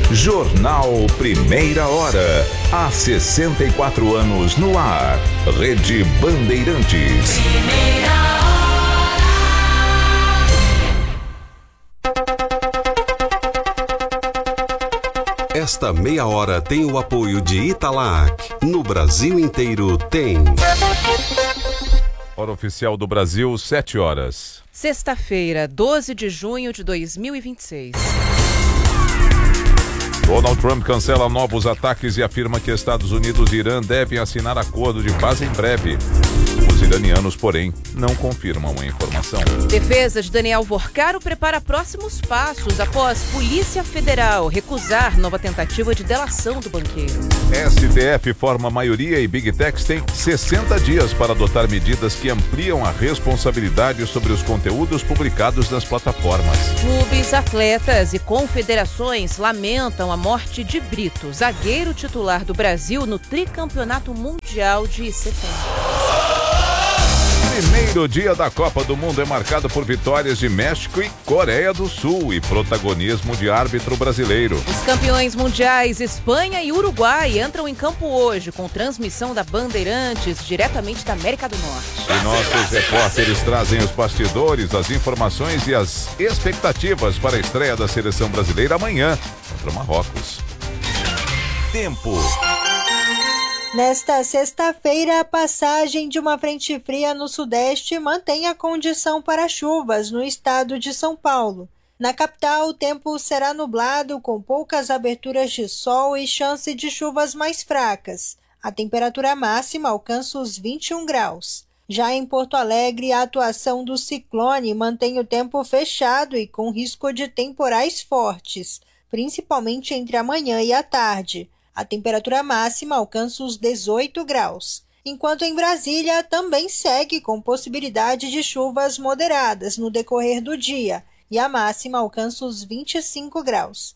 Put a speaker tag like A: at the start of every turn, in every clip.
A: Jornal Primeira Hora. Há 64 anos no ar. Rede Bandeirantes.
B: Primeira
C: hora. Esta meia hora tem o apoio de Italac. No Brasil inteiro tem.
A: Hora oficial do Brasil, 7 horas.
D: Sexta-feira, 12 de junho de 2026.
A: Donald Trump cancela novos ataques e afirma que Estados Unidos e Irã devem assinar acordo de paz em breve. Os iranianos, porém, não confirmam a informação.
D: Defesa de Daniel Vorcaro prepara próximos passos após Polícia Federal recusar nova tentativa de delação do banqueiro.
A: STF forma maioria e Big Techs tem 60 dias para adotar medidas que ampliam a responsabilidade sobre os conteúdos publicados nas plataformas.
D: Clubes, atletas e confederações lamentam a morte de Brito, zagueiro titular do Brasil no tricampeonato mundial de setembro.
A: Primeiro dia da Copa do Mundo é marcado por vitórias de México e Coreia do Sul e protagonismo de árbitro brasileiro.
D: Os campeões mundiais Espanha e Uruguai entram em campo hoje com transmissão da Bandeirantes diretamente da América do Norte.
A: E nossos repórteres trazem os bastidores, as informações e as expectativas para a estreia da seleção brasileira amanhã contra Marrocos. Tempo.
E: Nesta sexta-feira, a passagem de uma frente fria no sudeste mantém a condição para chuvas no estado de São Paulo. Na capital, o tempo será nublado, com poucas aberturas de sol e chance de chuvas mais fracas. A temperatura máxima alcança os 21 graus. Já em Porto Alegre, a atuação do ciclone mantém o tempo fechado e com risco de temporais fortes, principalmente entre a manhã e a tarde. A temperatura máxima alcança os 18 graus, enquanto em Brasília também segue com possibilidade de chuvas moderadas no decorrer do dia, e a máxima alcança os 25 graus.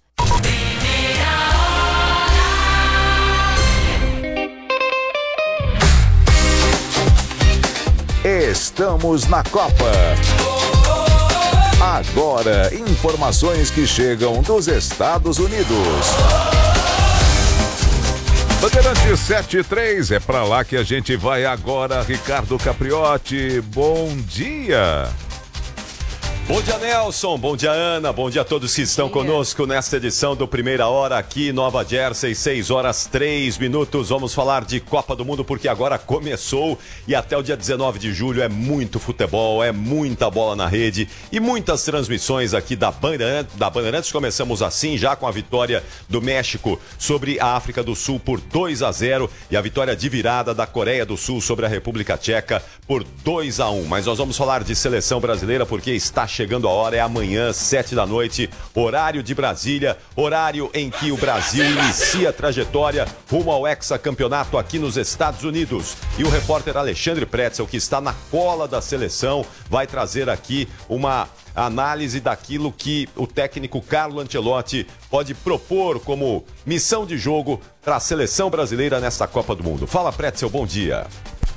A: Estamos na Copa. Agora, informações que chegam dos Estados Unidos. Bandeirantes 73, é pra lá que a gente vai agora. Ricardo Capriotti, bom dia.
F: Bom dia, Nelson, bom dia, Ana, bom dia a todos que estão conosco nesta edição do Primeira Hora aqui em Nova Jersey, 6 horas 3 minutos. Vamos falar de Copa do Mundo porque agora começou e até o dia 19 de julho é muito futebol, é muita bola na rede e muitas transmissões aqui da Bandeirantes. Começamos assim já com a vitória do México sobre a África do Sul por 2-0 e a vitória de virada da Coreia do Sul sobre a República Tcheca por 2-1. Mas nós vamos falar de seleção brasileira porque está chegando a hora, é amanhã, 7 da noite, horário de Brasília, horário em que o Brasil inicia a trajetória rumo ao hexacampeonato aqui nos Estados Unidos. E o repórter Alexandre Pretzel, que está na cola da seleção, vai trazer aqui uma análise daquilo que o técnico Carlo Ancelotti pode propor como missão de jogo para a seleção brasileira nesta Copa do Mundo. Fala, Pretzel, bom dia.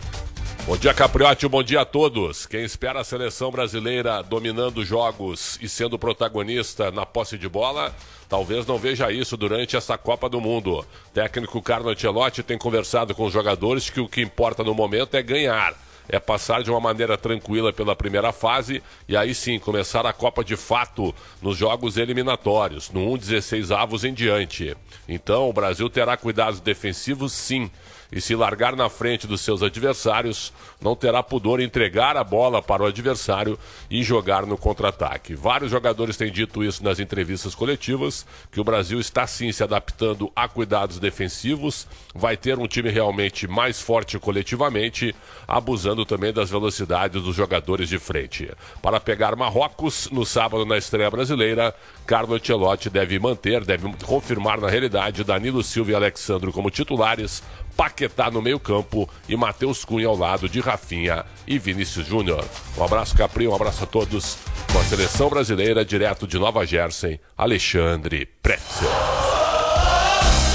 G: Bom dia, Capriotti, bom dia a todos. Quem espera a seleção brasileira dominando jogos e sendo protagonista na posse de bola, talvez não veja isso durante essa Copa do Mundo. O técnico Carlo Ancelotti tem conversado com os jogadores que o que importa no momento é ganhar. É passar de uma maneira tranquila pela primeira fase e aí sim começar a Copa de fato nos jogos eliminatórios, no 1/16avos em diante. Então o Brasil terá cuidados defensivos sim. E se largar na frente dos seus adversários, não terá pudor em entregar a bola para o adversário e jogar no contra-ataque. Vários jogadores têm dito isso nas entrevistas coletivas, que o Brasil está sim se adaptando a cuidados defensivos, vai ter um time realmente mais forte coletivamente, abusando também das velocidades dos jogadores de frente. Para pegar Marrocos no sábado na estreia brasileira, Carlo Ancelotti deve confirmar na realidade Danilo Silva e Alexandro como titulares, Paquetá no meio-campo e Matheus Cunha ao lado de Rafinha e Vinícius Júnior. Um abraço, Capri, um abraço a todos. Com a seleção brasileira, direto de Nova Jersey, Alexandre Pretzel.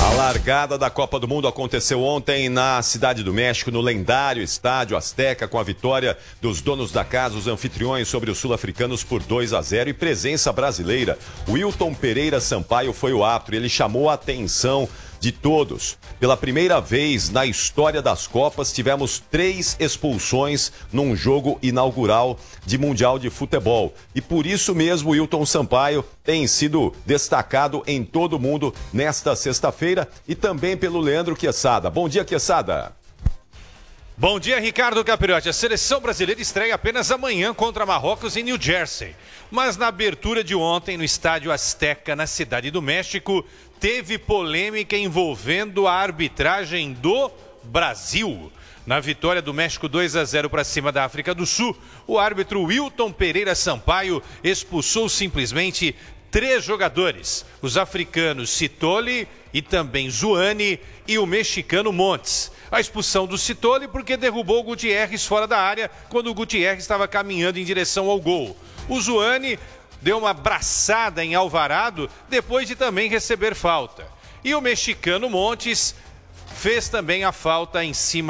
F: A largada da Copa do Mundo aconteceu ontem na Cidade do México, no lendário Estádio Azteca, com a vitória dos donos da casa, os anfitriões, sobre os sul-africanos por 2-0 e presença brasileira. Wilton Pereira Sampaio foi o árbitro, ele chamou a atenção de todos. Pela primeira vez na história das Copas, tivemos 3 expulsões num jogo inaugural de Mundial de Futebol. E por isso mesmo, Wilton Sampaio tem sido destacado em todo o mundo nesta sexta-feira e também pelo Leandro Quesada. Bom dia, Quesada.
B: Bom dia, Ricardo Capriotti. A seleção brasileira estreia apenas amanhã contra Marrocos em New Jersey. Mas na abertura de ontem no Estádio Azteca, na Cidade do México, teve polêmica envolvendo a arbitragem do Brasil. Na vitória do México 2-0 para cima da África do Sul, o árbitro Wilton Pereira Sampaio expulsou simplesmente 3 jogadores. Os africanos Sitoli e também Zuani e o mexicano Montes. A expulsão do Sitoli porque derrubou o Gutierrez fora da área quando o Gutierrez estava caminhando em direção ao gol. O Zuani deu uma braçada em Alvarado depois de também receber falta. E o mexicano Montes fez também a falta em cima